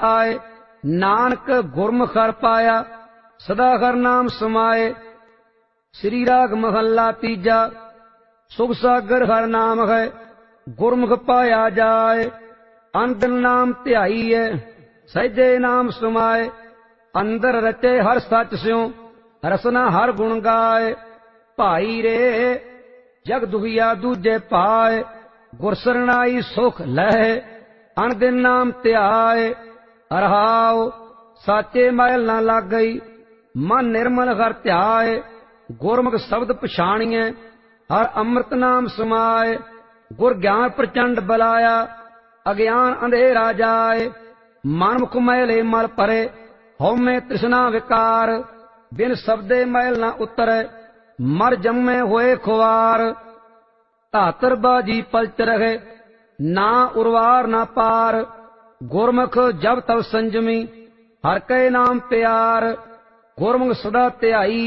आए। नानक गुरमुख हर पाया सदा हर नाम समाए। श्री राग महला तीजा। सुख सागर हर नाम है गुरमुख पाया जाए। अंदर नाम ध्याई है सहजे नाम समाए। अंदर रचे हर सच स्यों रसना हर गुण गाए। भाई रे जग दुखिया दूजे पाए। गुर सरनाई सुख लहे अनदिन नाम ध्याए। रहाओ साचे मैल न लग गई मन निर्मल हर ध्याए। गुरमुख शब्द पछाणिए हर अमृत नाम समाए। गुर ज्ञान प्रचंड बलाया अज्ञान अंधेरा जाए। मन मुख मैले मल परे हौमे तृष्णा विकार। बिन शब्दे मैल न उतरे मर जम्मे होए खुआर। धातर बाजी पलच रहे ना उर्वार ना पार। गुरमुख जब तब संजमी हर के नाम प्यार। गुरमुख सदा ध्याई